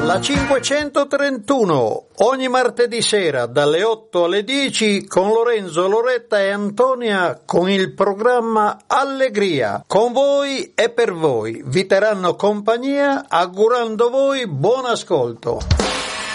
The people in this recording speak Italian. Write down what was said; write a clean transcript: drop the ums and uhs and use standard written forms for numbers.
La 531, ogni martedì sera dalle 8 alle 10 con Lorenzo, Loretta e Antonia con il programma Allegria. Con voi e per voi. Vi terranno compagnia augurando voi buon ascolto.